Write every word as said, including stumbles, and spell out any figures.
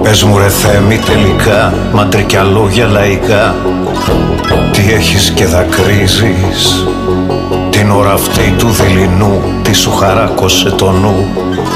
Πες μου ρε Θέμη τελικά, μαντρικιά λόγια λαϊκά, τι έχεις και δακρύζεις την ώρα αυτή του δειλινού, τι σου χαράκωσε το νου.